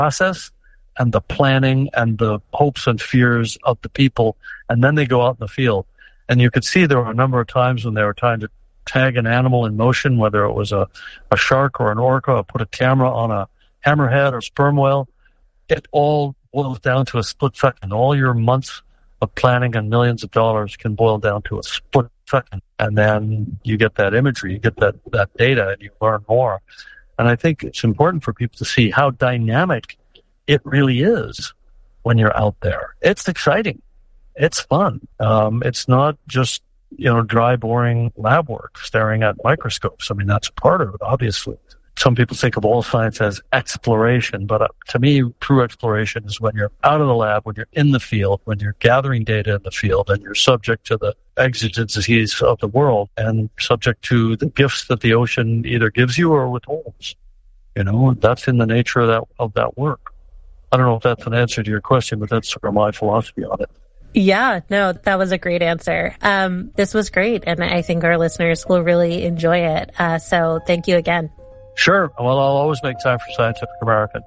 process and the planning and the hopes and fears of the people, and then they go out in the field. And you could see there were a number of times when they were trying to tag an animal in motion, whether it was a shark or an orca, or put a camera on a hammerhead or sperm whale. It all boils down to a split second. All your months of planning and millions of dollars can boil down to a split second. And then you get that imagery, you get that data, and you learn more. And I think it's important for people to see how dynamic it really is when you're out there. It's exciting. It's fun. It's not just, dry, boring lab work, staring at microscopes. I mean, that's part of it, obviously. Some people think of all science as exploration, but to me, true exploration is when you're out of the lab, when you're in the field, when you're gathering data in the field, and you're subject to the exigencies of the world and subject to the gifts that the ocean either gives you or withholds. That's in the nature of that work. I don't know if that's an answer to your question, but that's sort of my philosophy on it. Yeah, no, that was a great answer. This was great, and I think our listeners will really enjoy it. So thank you again. Sure. Well, I'll always make time for Scientific American.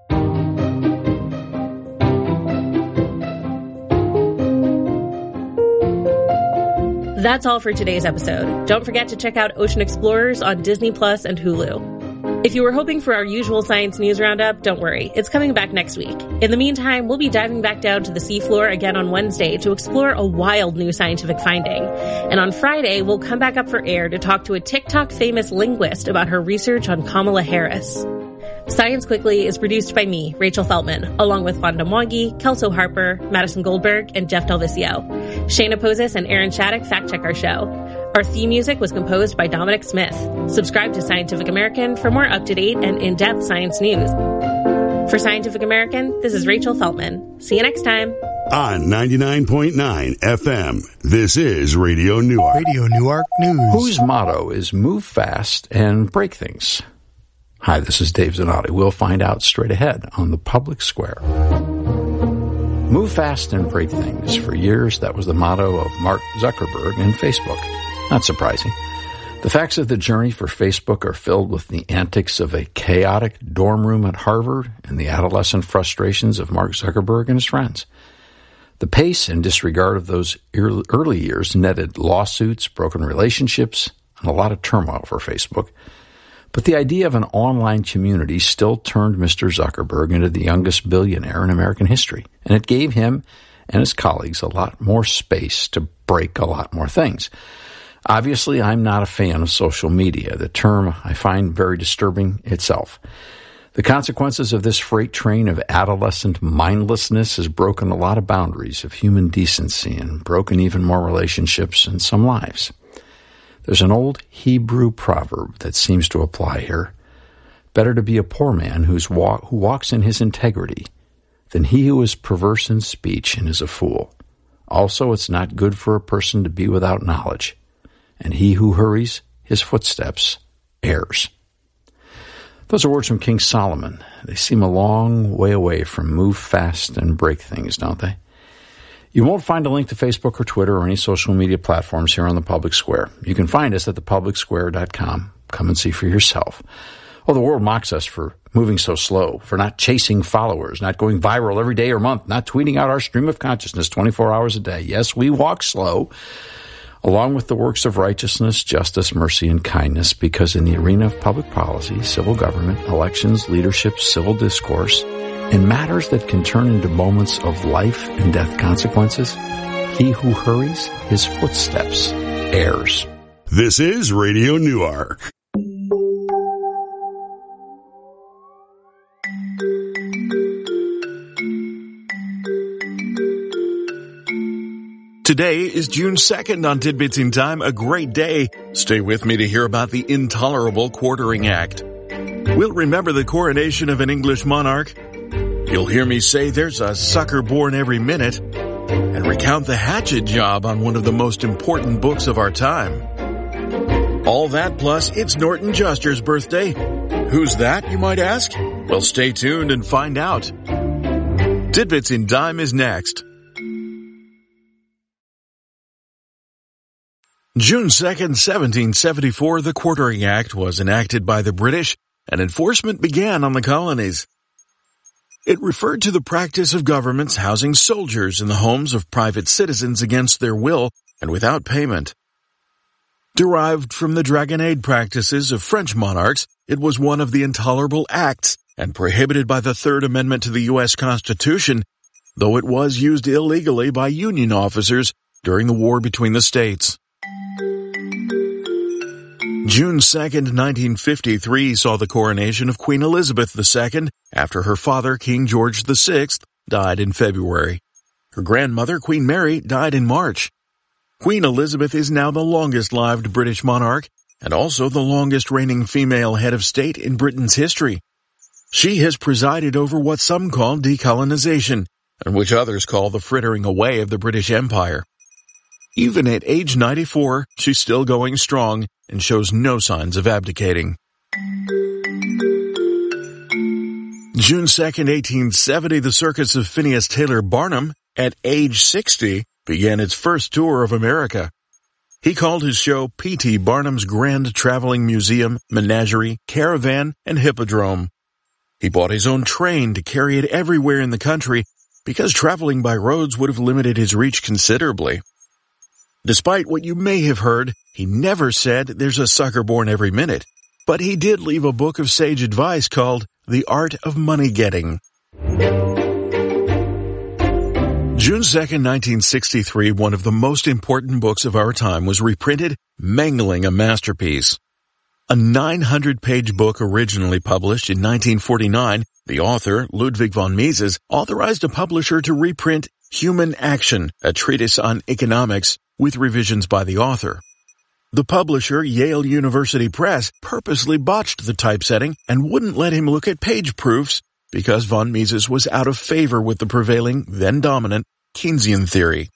That's all for today's episode. Don't forget to check out Ocean Explorers on Disney Plus and Hulu. If you were hoping for our usual science news roundup, don't worry. It's coming back next week. In the meantime, we'll be diving back down to the seafloor again on Wednesday to explore a wild new scientific finding. And on Friday, we'll come back up for air to talk to a TikTok famous linguist about her research on Kamala Harris. Science Quickly is produced by me, Rachel Feltman, along with Vonda Mwangi, Kelso Harper, Madison Goldberg, and Jeff Delvicio. Shayna Pozis and Aaron Shattuck fact-check our show. Our theme music was composed by Dominic Smith. Subscribe to Scientific American for more up-to-date and in-depth science news. For Scientific American, this is Rachel Feltman. See you next time. On 99.9 FM, this is Radio Newark. Radio Newark News. Whose motto is move fast and break things? Hi, this is Dave Zanotti. We'll find out straight ahead on the Public Square. Move fast and break things. For years, that was the motto of Mark Zuckerberg and Facebook. Not surprising. The facts of the journey for Facebook are filled with the antics of a chaotic dorm room at Harvard and the adolescent frustrations of Mark Zuckerberg and his friends. The pace and disregard of those early years netted lawsuits, broken relationships, and a lot of turmoil for Facebook. But the idea of an online community still turned Mr. Zuckerberg into the youngest billionaire in American history, and it gave him and his colleagues a lot more space to break a lot more things. Obviously, I'm not a fan of social media, the term I find very disturbing itself. The consequences of this freight train of adolescent mindlessness has broken a lot of boundaries of human decency and broken even more relationships and some lives. There's an old Hebrew proverb that seems to apply here. Better to be a poor man who walks in his integrity than he who is perverse in speech and is a fool. Also, it's not good for a person to be without knowledge, and he who hurries his footsteps errs. Those are words from King Solomon. They seem a long way away from move fast and break things, don't they? You won't find a link to Facebook or Twitter or any social media platforms here on the Public Square. You can find us at thepublicsquare.com. Come and see for yourself. Oh, the world mocks us for moving so slow, for not chasing followers, not going viral every day or month, not tweeting out our stream of consciousness 24 hours a day. Yes, we walk slow, along with the works of righteousness, justice, mercy, and kindness, because in the arena of public policy, civil government, elections, leadership, civil discourse, in matters that can turn into moments of life and death consequences, he who hurries his footsteps errs. This is Radio Newark. Today is June 2nd on Tidbits in Time, a great day. Stay with me to hear about the intolerable Quartering Act. We'll remember the coronation of an English monarch. You'll hear me say there's a sucker born every minute, and recount the hatchet job on one of the most important books of our time. All that plus it's Norton Juster's birthday. Who's that, you might ask? Well, stay tuned and find out. Tidbits in Time is next. June 2nd, 1774, the Quartering Act was enacted by the British, and enforcement began on the colonies. It referred to the practice of governments housing soldiers in the homes of private citizens against their will and without payment. Derived from the dragonade practices of French monarchs, it was one of the intolerable acts and prohibited by the Third Amendment to the U.S. Constitution, though it was used illegally by Union officers during the war between the states. June 2, 1953 saw the coronation of Queen Elizabeth II after her father, King George VI, died in February. Her grandmother, Queen Mary, died in March. Queen Elizabeth is now the longest-lived British monarch and also the longest-reigning female head of state in Britain's history. She has presided over what some call decolonization, and which others call the frittering away of the British Empire. Even at age 94, she's still going strong and shows no signs of abdicating. June 2, 1870, the circus of Phineas Taylor Barnum, at age 60, began its first tour of America. He called his show P.T. Barnum's Grand Traveling Museum, Menagerie, Caravan, and Hippodrome. He bought his own train to carry it everywhere in the country because traveling by roads would have limited his reach considerably. Despite what you may have heard, he never said there's a sucker born every minute, but he did leave a book of sage advice called The Art of Money Getting. June 2, 1963, one of the most important books of our time was reprinted, Mangling a Masterpiece. A 900-page book originally published in 1949, the author, Ludwig von Mises, authorized a publisher to reprint Human Action, a treatise on economics, with revisions by the author. The publisher, Yale University Press, purposely botched the typesetting and wouldn't let him look at page proofs because von Mises was out of favor with the prevailing, then dominant, Keynesian theory.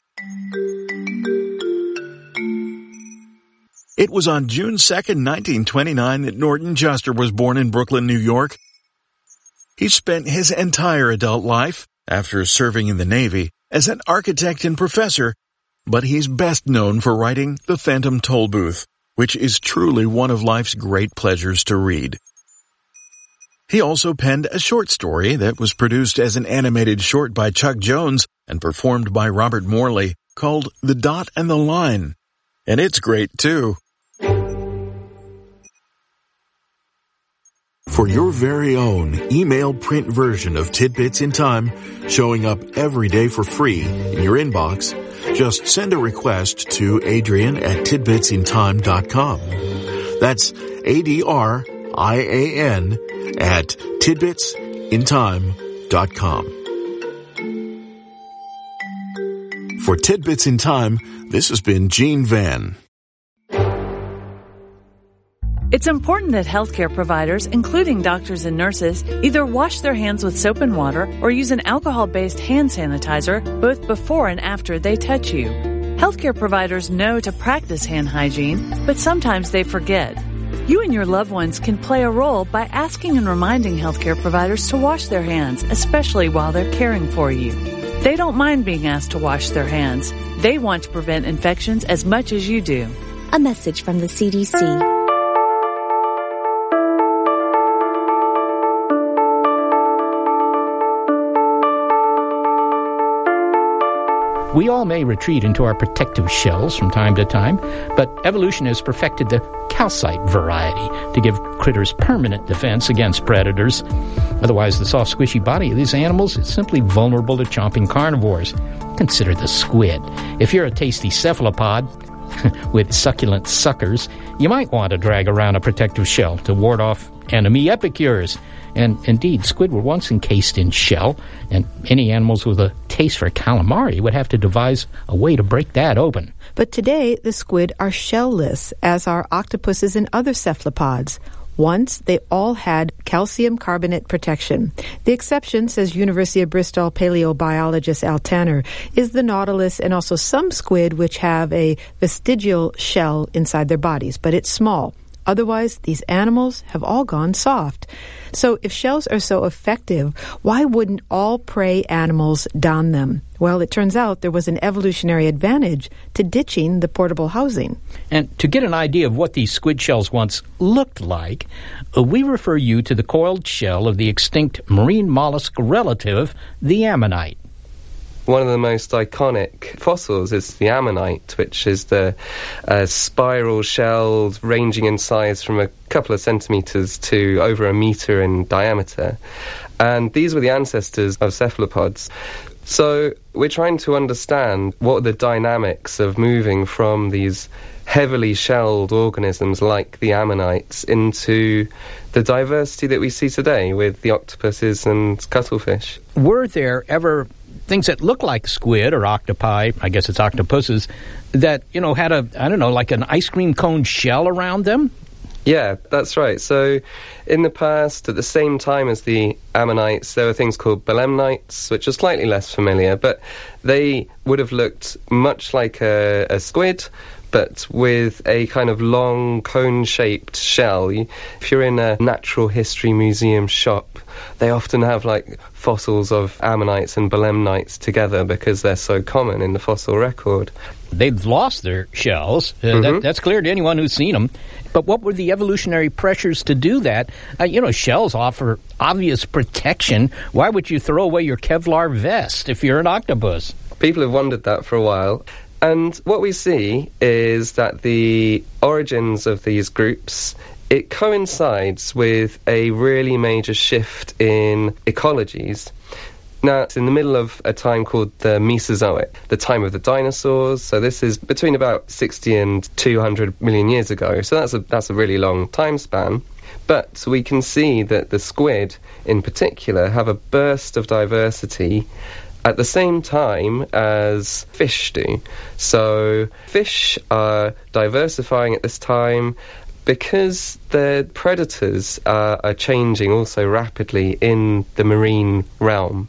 It was on June 2, 1929 that Norton Juster was born in Brooklyn, New York. He spent his entire adult life, after serving in the Navy, as an architect and professor, but he's best known for writing The Phantom Toll Booth, which is truly one of life's great pleasures to read. He also penned a short story that was produced as an animated short by Chuck Jones and performed by Robert Morley called The Dot and the Line. And it's great, too. For your very own email print version of Tidbits in Time, showing up every day for free in your inbox, just send a request to Adrian@tidbitsintime.com. That's ADRIAN at tidbitsintime.com. For Tidbits in Time, this has been Gene Van. It's important that healthcare providers, including doctors and nurses, either wash their hands with soap and water or use an alcohol-based hand sanitizer both before and after they touch you. Healthcare providers know to practice hand hygiene, but sometimes they forget. You and your loved ones can play a role by asking and reminding healthcare providers to wash their hands, especially while they're caring for you. They don't mind being asked to wash their hands. They want to prevent infections as much as you do. A message from the CDC. We all may retreat into our protective shells from time to time, but evolution has perfected the calcite variety to give critters permanent defense against predators. Otherwise, the soft, squishy body of these animals is simply vulnerable to chomping carnivores. Consider the squid. If you're a tasty cephalopod with succulent suckers, you might want to drag around a protective shell to ward off enemy epicures. And indeed, squid were once encased in shell, and any animals with a taste for calamari would have to devise a way to break that open. But today, the squid are shellless, as are octopuses and other cephalopods. Once, they all had calcium carbonate protection. The exception, says University of Bristol paleobiologist Al Tanner, is the nautilus and also some squid which have a vestigial shell inside their bodies, but it's small. Otherwise, these animals have all gone soft. So if shells are so effective, why wouldn't all prey animals don them? Well, it turns out there was an evolutionary advantage to ditching the portable housing. And to get an idea of what these squid shells once looked like, we refer you to the coiled shell of the extinct marine mollusk relative, the ammonite. One of the most iconic fossils is the ammonite, which is the spiral shell ranging in size from a couple of centimetres to over a metre in diameter. And these were the ancestors of cephalopods. So we're trying to understand what are the dynamics of moving from these heavily shelled organisms like the ammonites into the diversity that we see today with the octopuses and cuttlefish. Were there ever things that look like squid or octopi, I guess it's octopuses, that, had like an ice cream cone shell around them? Yeah, that's right. So in the past, at the same time as the ammonites, there were things called belemnites, which are slightly less familiar, but they would have looked much like a squid, but with a kind of long cone-shaped shell. If you're in a natural history museum shop, they often have like fossils of ammonites and belemnites together because they're so common in the fossil record. They've lost their shells. That's clear to anyone who's seen them. But what were the evolutionary pressures to do that? Shells offer obvious protection. Why would you throw away your Kevlar vest if you're an octopus? People have wondered that for a while. And what we see is that the origins of these groups, it coincides with a really major shift in ecologies. Now, it's in the middle of a time called the Mesozoic, the time of the dinosaurs. So this is between about 60 and 200 million years ago. So that's a really long time span. But we can see that the squid, in particular, have a burst of diversity at the same time as fish do. So fish are diversifying at this time because their predators are changing also rapidly in the marine realm.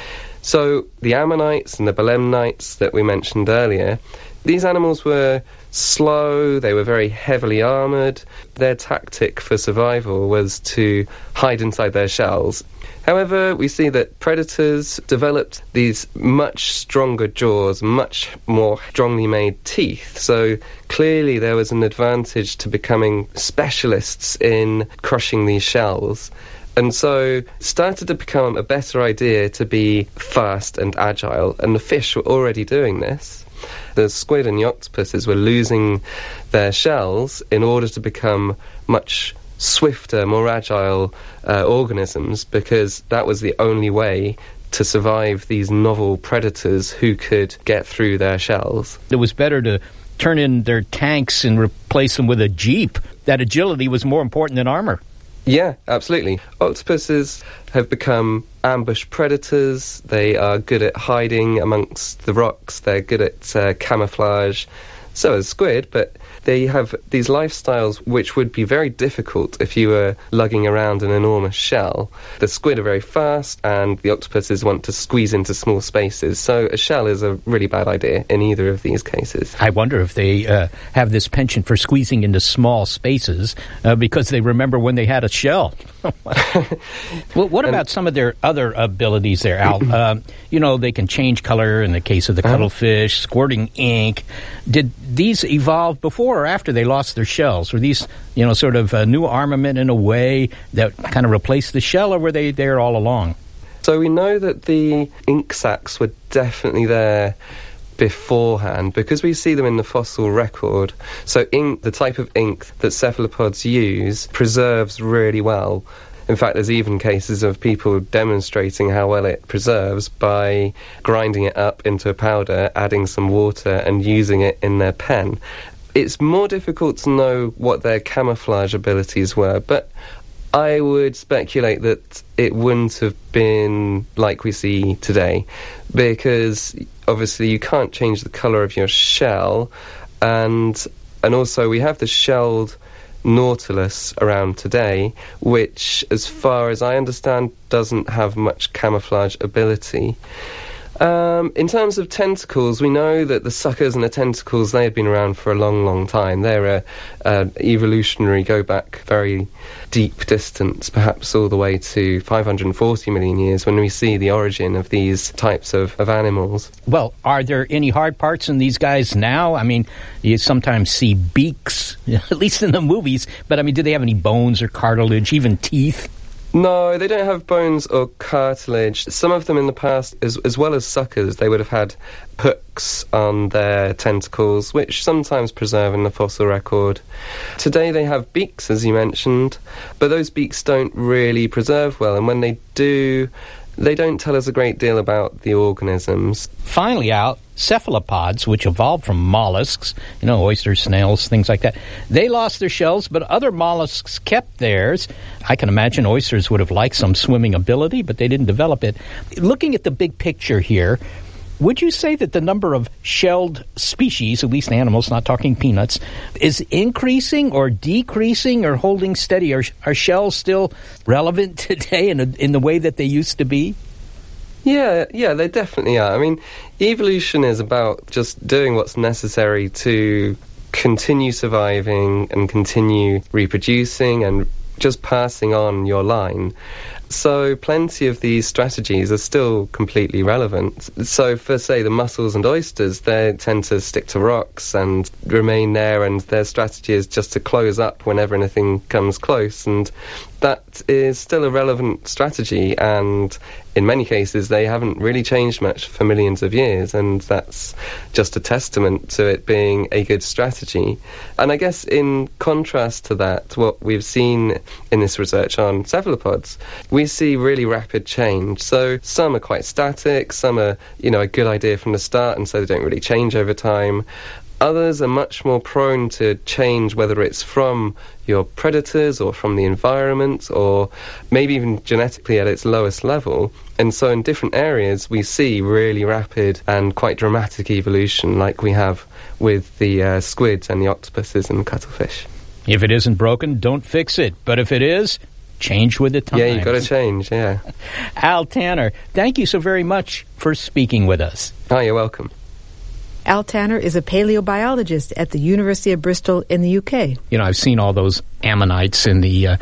So the ammonites and the belemnites that we mentioned earlier, these animals were slow, they were very heavily armoured. Their tactic for survival was to hide inside their shells. However, we see that predators developed these much stronger jaws, much more strongly made teeth. So clearly there was an advantage to becoming specialists in crushing these shells. And so it started to become a better idea to be fast and agile, and the fish were already doing this. The squid and the octopuses were losing their shells in order to become much swifter, more agile organisms, because that was the only way to survive these novel predators who could get through their shells. It was better to turn in their tanks and replace them with a jeep. That agility was more important than armor. Yeah, absolutely. Octopuses have become ambush predators. They are good at hiding amongst the rocks. They're good at camouflage. So is squid, but they have these lifestyles which would be very difficult if you were lugging around an enormous shell. The squid are very fast, and the octopuses want to squeeze into small spaces. So a shell is a really bad idea in either of these cases. I wonder if they have this penchant for squeezing into small spaces because they remember when they had a shell. Well, what about some of their other abilities there, Al? They can change color in the case of the cuttlefish, squirting ink. Did these evolve before or after they lost their shells? Were these, sort of a new armament in a way that kind of replaced the shell, or were they there all along? So we know that the ink sacs were definitely there beforehand because we see them in the fossil record. So ink, the type of ink that cephalopods use, preserves really well. In fact, there's even cases of people demonstrating how well it preserves by grinding it up into a powder, adding some water, and using it in their pen. It's more difficult to know what their camouflage abilities were, but I would speculate that it wouldn't have been like we see today, because obviously you can't change the colour of your shell, and also we have the shelled nautilus around today, which, as far as I understand, doesn't have much camouflage ability. In terms of tentacles, we know that the suckers and the tentacles, they have been around for a long, long time. They're evolutionary, go back very deep distance, perhaps all the way to 540 million years, when we see the origin of these types of animals. Well, are there any hard parts in these guys now? I mean, you sometimes see beaks, at least in the movies, but I mean, do they have any bones or cartilage, even teeth? No, they don't have bones or cartilage. Some of them in the past, as well as suckers, they would have had hooks on their tentacles, which sometimes preserve in the fossil record. Today they have beaks, as you mentioned, but those beaks don't really preserve well, and when they do, they don't tell us a great deal about the organisms. Finally out, cephalopods, which evolved from mollusks, oysters, snails, things like that, they lost their shells, but other mollusks kept theirs. I can imagine oysters would have liked some swimming ability, but they didn't develop it. Looking at the big picture here, would you say that the number of shelled species, at least animals, not talking peanuts, is increasing or decreasing or holding steady? Are shells still relevant today in the way that they used to be? Yeah, they definitely are. I mean, evolution is about just doing what's necessary to continue surviving and continue reproducing and just passing on your line. So plenty of these strategies are still completely relevant. So for, say, the mussels and oysters, they tend to stick to rocks and remain there, and their strategy is just to close up whenever anything comes close, and that is still a relevant strategy, and in many cases they haven't really changed much for millions of years, and that's just a testament to it being a good strategy. And I guess in contrast to that, what we've seen in this research on cephalopods, we see really rapid change. So some are quite static, some are, a good idea from the start, and so they don't really change over time. Others are much more prone to change, whether it's from your predators or from the environment, or maybe even genetically at its lowest level. And so in different areas we see really rapid and quite dramatic evolution, like we have with the squids and the octopuses and the cuttlefish. If it isn't broken, don't fix it. But if it is, change with the times. Yeah, you've got to change, yeah. Al Tanner, thank you so very much for speaking with us. Oh, you're welcome. Al Tanner is a paleobiologist at the University of Bristol in the UK. I've seen all those ammonites in the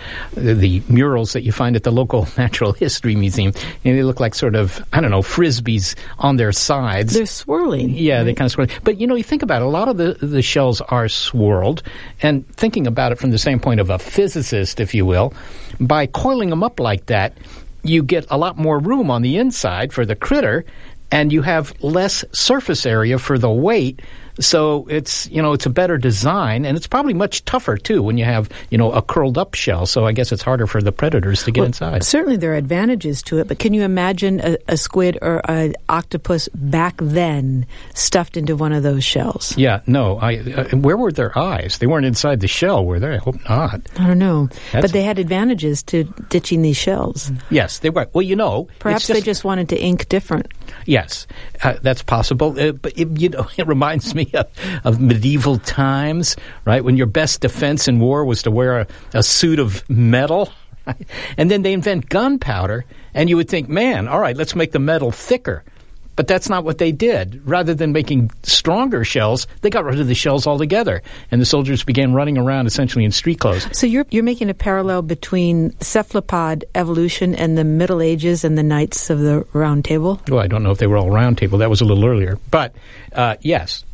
murals that you find at the local Natural History Museum, and they look like sort of, frisbees on their sides. They're swirling. Yeah, right? They kind of swirl. But, you think about it, a lot of the shells are swirled, and thinking about it from the standpoint of a physicist, if you will, by coiling them up like that, you get a lot more room on the inside for the critter, and you have less surface area for the weight. So it's a better design, and it's probably much tougher too when you have a curled up shell. So I guess it's harder for the predators to get inside. Certainly there are advantages to it, but can you imagine a squid or an octopus back then stuffed into one of those shells? Yeah, no. Where were their eyes? They weren't inside the shell, were they? I hope not. I don't know, but they had advantages to ditching these shells. Yes, they were. Well, perhaps they just wanted to ink different. Yes, that's possible. But it reminds me of medieval times, right? When your best defense in war was to wear a suit of metal, right? And then they invent gunpowder, and you would think, man, all right, let's make the metal thicker. But that's not what they did. Rather than making stronger shells, they got rid of the shells altogether, and the soldiers began running around essentially in street clothes. So you're making a parallel between cephalopod evolution and the Middle Ages and the Knights of the Round Table? Well, I don't know if they were all Round Table. That was a little earlier. But, yes.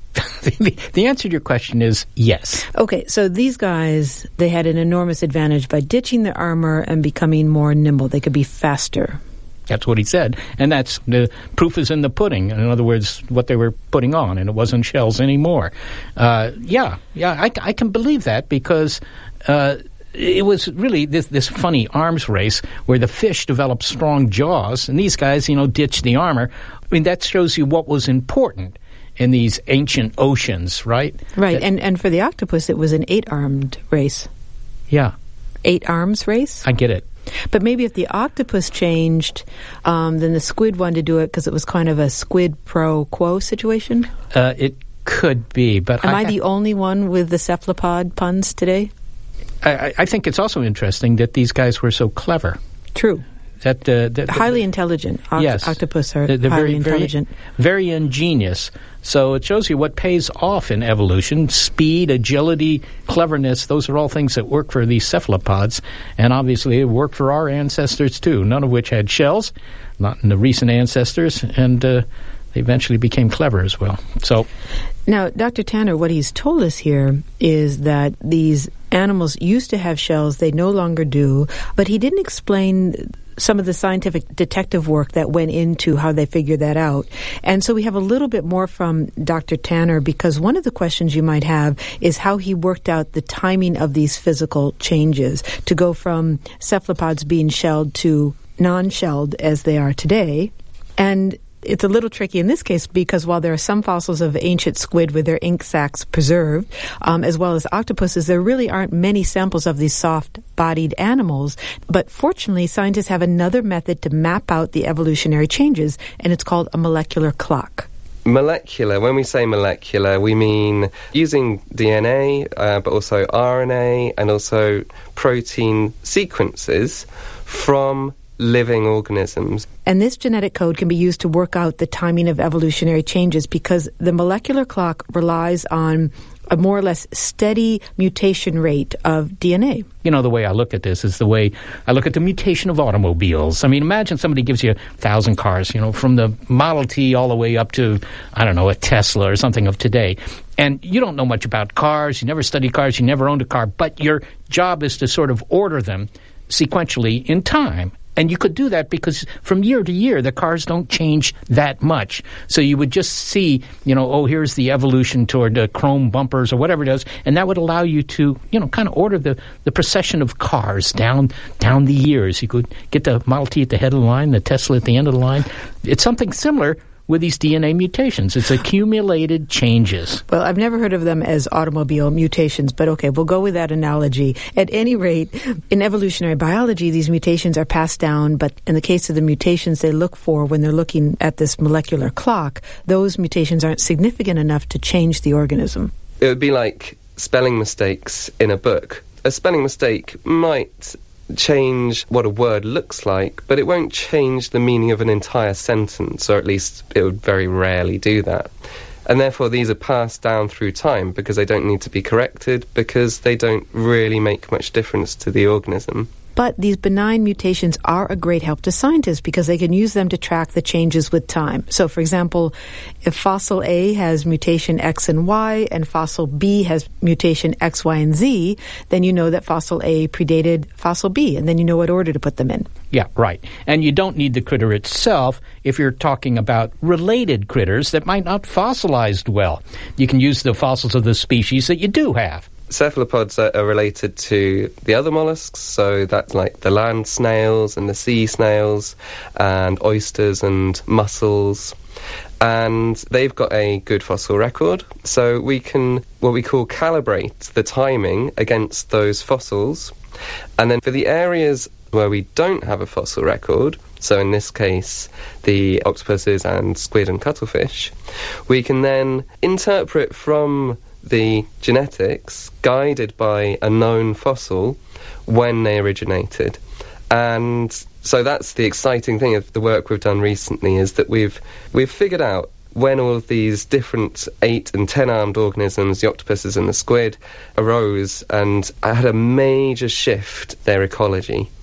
The answer to your question is yes. Okay, so these guys, they had an enormous advantage by ditching the armor and becoming more nimble. They could be faster. That's what he said. And that's the proof is in the pudding. In other words, what they were putting on, and it wasn't shells anymore. I can believe that because it was really this funny arms race where the fish developed strong jaws, and these guys, ditched the armor. I mean, that shows you what was important in these ancient oceans, right? Right, and for the octopus, it was an 8-armed race. Yeah. 8 arms race? I get it. But maybe if the octopus changed, then the squid wanted to do it because it was kind of a squid pro quo situation? It could be, but Am I the only one with the cephalopod puns today? I think it's also interesting that these guys were so clever. True. highly intelligent. Yes. Octopus are they're highly intelligent. Very ingenious. So it shows you what pays off in evolution. Speed, agility, cleverness, those are all things that work for these cephalopods. And obviously it worked for our ancestors too, none of which had shells, not in the recent ancestors, and they eventually became clever as well. So now, Dr. Tanner, what he's told us here is that these animals used to have shells, they no longer do, but he didn't explain some of the scientific detective work that went into how they figured that out. And so we have a little bit more from Dr. Tanner, because one of the questions you might have is how he worked out the timing of these physical changes to go from cephalopods being shelled to non-shelled as they are today. And it's a little tricky in this case because while there are some fossils of ancient squid with their ink sacs preserved, as well as octopuses, there really aren't many samples of these soft-bodied animals. But fortunately, scientists have another method to map out the evolutionary changes, and it's called a molecular clock. Molecular, when we say molecular, we mean using DNA, but also RNA and also protein sequences from living organisms. And this genetic code can be used to work out the timing of evolutionary changes because the molecular clock relies on a more or less steady mutation rate of DNA. You know, the way I look at this is the way I look at the mutation of automobiles. I mean, imagine somebody gives you 1,000 cars, you know, from the Model T all the way up to, I don't know, a Tesla or something of today. And you don't know much about cars, you never studied cars, you never owned a car, but your job is to sort of order them sequentially in time. And you could do that because from year to year, the cars don't change that much. So you would just see, you know, oh, here's the evolution toward chrome bumpers or whatever it is. And that would allow you to, you know, kind of order the procession of cars down the years. You could get the Model T at the head of the line, the Tesla at the end of the line. It's something similar with these DNA mutations. It's accumulated changes. Well, I've never heard of them as automobile mutations, but okay, we'll go with that analogy. At any rate, in evolutionary biology, these mutations are passed down, but in the case of the mutations they look for when they're looking at this molecular clock, those mutations aren't significant enough to change the organism. It would be like spelling mistakes in a book. A spelling mistake might change what a word looks like, but it won't change the meaning of an entire sentence, or at least it would very rarely do that. And therefore these are passed down through time because they don't need to be corrected, because they don't really make much difference to the organism. But these benign mutations are a great help to scientists because they can use them to track the changes with time. So, for example, if fossil A has mutation X and Y and fossil B has mutation X, Y, and Z, then you know that fossil A predated fossil B, and then you know what order to put them in. Yeah, right. And you don't need the critter itself if you're talking about related critters that might not fossilized well. You can use the fossils of the species that you do have. Cephalopods are related to the other mollusks, so that's like the land snails and the sea snails and oysters and mussels. And they've got a good fossil record, so we can, what we call, calibrate the timing against those fossils. And then for the areas where we don't have a fossil record, so in this case the octopuses and squid and cuttlefish, we can then interpret from the genetics, guided by a known fossil, when they originated. And so that's the exciting thing of the work we've done recently, is that we've figured out when all of these different 8 and 10-armed organisms, the octopuses and the squid, arose and had a major shift their ecology.